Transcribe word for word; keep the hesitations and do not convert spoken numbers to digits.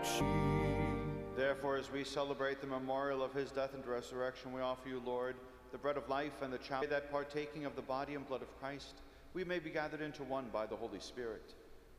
Therefore, as we celebrate the memorial of his death and resurrection, we offer you, Lord, the bread of life and the chalice, that partaking of the body and blood of Christ, we may be gathered into one by the Holy Spirit.